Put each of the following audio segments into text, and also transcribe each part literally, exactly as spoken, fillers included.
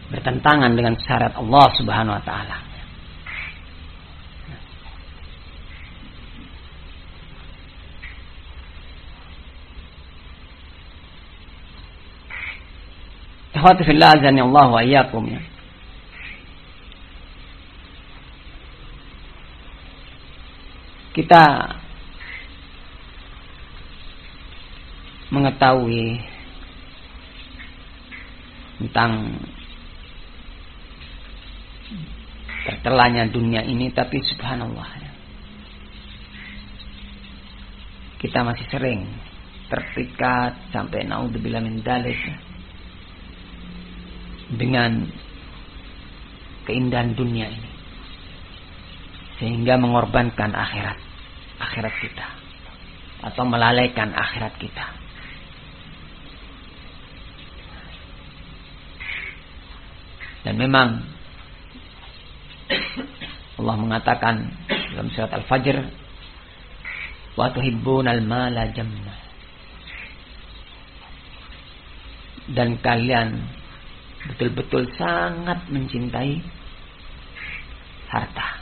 bertentangan dengan syariat Allah Subhanahu wa taala. Ikhwati fillah azani Allah wa iyyakum. Kita mengetahui tentang tertelanya dunia ini, tapi subhanallah, kita masih sering terpikat sampai naudzubillah min dzalik dengan keindahan dunia ini, sehingga mengorbankan akhirat akhirat kita atau melalaikan akhirat kita. Dan memang Allah mengatakan dalam surat Al-Fajr, wa tuhibbunal mala jamma, dan kalian betul-betul sangat mencintai harta.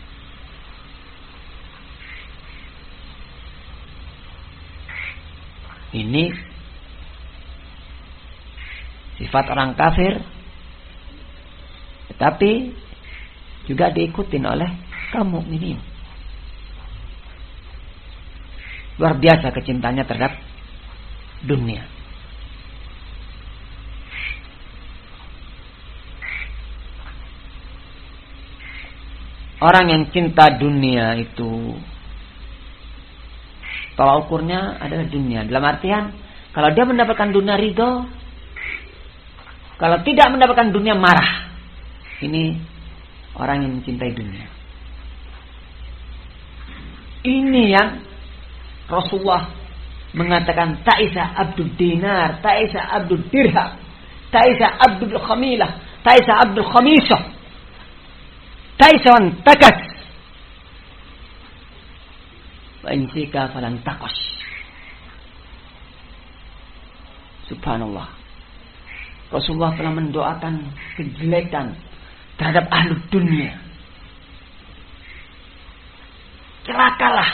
Ini sifat orang kafir, tetapi juga diikutin oleh kaum mukminin. Luar biasa kecintanya terhadap dunia. Orang yang cinta dunia itu tolak ukurnya adalah dunia. Dalam artian, kalau dia mendapatkan dunia ridho, kalau tidak mendapatkan dunia marah. Ini orang yang mencintai dunia. Ini yang Rasulullah mengatakan ta'isa abdul dinar, ta'isa abdul dirham, ta'isa abdul khamilah, ta'isa abdul khamisah, ta'isa wan takas, wa insika falan taqash. Subhanallah. Rasulullah telah mendoakan kejelekan terhadap ahli dunia. Celakalah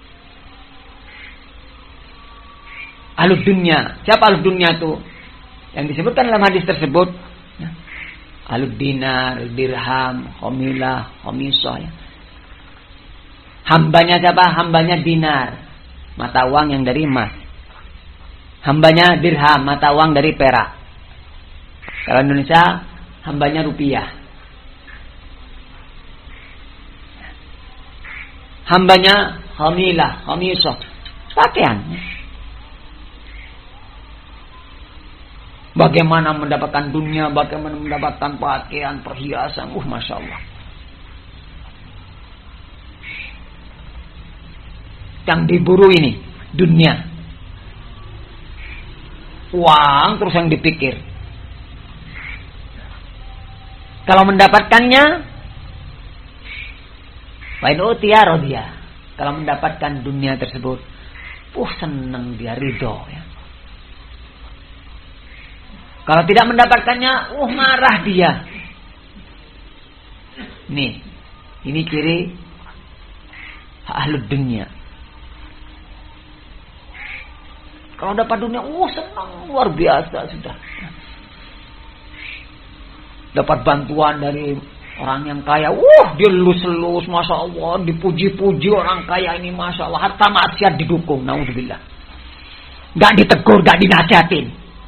ahli dunia. Siapa ahli dunia itu? Yang disebutkan dalam hadis tersebut, ya, ahli dinar, dirham, khamilah, khamisah. Ya. Hambanya siapa? Hambanya dinar, mata uang yang dari emas. Hambanya dirham, mata uang dari perak. Kalau Indonesia, hambanya rupiah. Hambanya khamilah, khamisah, pakaian. Bagaimana mendapatkan dunia, bagaimana mendapatkan pakaian, perhiasan, uh, masya Allah. Yang diburu ini dunia, uang terus yang dipikir. Kalau mendapatkannya, wain utiya rodiya. Kalau mendapatkan dunia tersebut, uh senang dia, ridho ya. Kalau tidak mendapatkannya, uh marah dia. Nih, ini ciri ahlud dunia. Kalau dapat dunia, uh senang luar biasa sudah. Dapat bantuan dari orang yang kaya, uh dia lulus-lulus, masya Allah, dipuji-puji orang kaya ini, masya Allah, harta maksiat didukung, naudzubillah, nggak ditegur, nggak dinasihatin.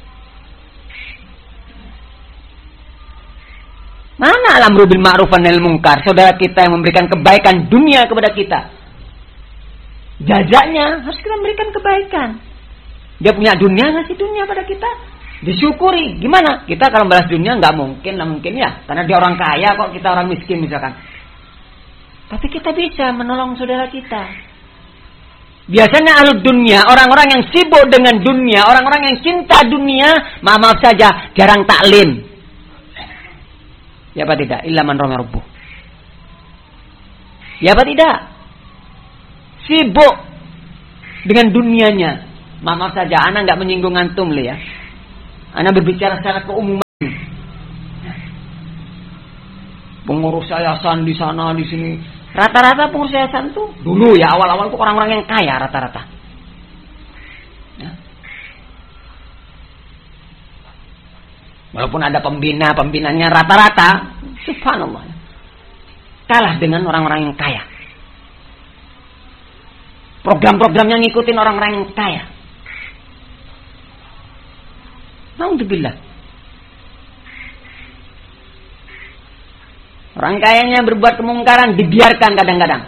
Mana al-amru bil ma'ruf wa nahy anil munkar? Saudara kita yang memberikan kebaikan dunia kepada kita, jajaknya harus kita memberikan kebaikan. Dia punya dunia, ngasih dunia pada kita, disyukuri. Gimana? Kita kalau balas dunia nggak mungkin lah, mungkin ya, karena dia orang kaya kok, kita orang miskin misalkan. Tapi kita bisa menolong saudara kita. Biasanya ahli dunia, orang-orang yang sibuk dengan dunia, orang-orang yang cinta dunia, maaf saja, jarang taklim. Ya apa tidak? Illa man rahima rabbuh. Ya apa tidak? Sibuk dengan dunianya. Maaf saja, ana nggak menyinggung antum le ya. Ana berbicara secara keumuman. pengurus yayasan di sana di sini. Rata-rata pengurus yayasan tuh dulu ya awal-awal tuh orang-orang yang kaya rata-rata. Ya. Walaupun ada pembina, pembinanya rata-rata, subhanallah, kalah dengan orang-orang yang kaya. Program-programnya ngikutin orang-orang yang kaya. Alhamdulillah. Orang kayanya berbuat kemungkaran dibiarkan kadang-kadang.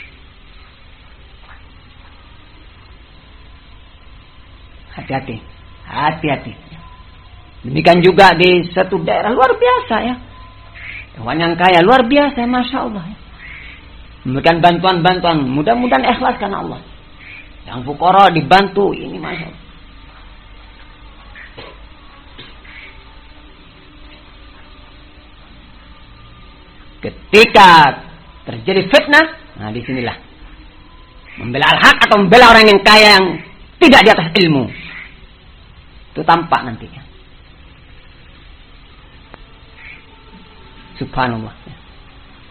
Hati-hati, hati-hati. Demikian juga di satu daerah luar biasa ya. Kawan yang kaya luar biasa, masya Allah. Memberikan bantuan-bantuan, mudah-mudahan ikhlas karena Allah. Yang fukara dibantu, ini masya Allah. Ketika terjadi fitnah, nah disinilah membela al-haq atau membela orang yang kaya yang tidak di atas ilmu. Itu tampak nantinya. Subhanallah.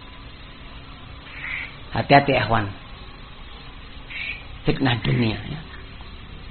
Hati-hati ikhwan. Fitnah dunia. Ya.